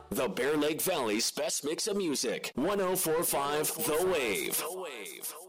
The Bear Lake Valley's best mix of music. 104.5 The Wave.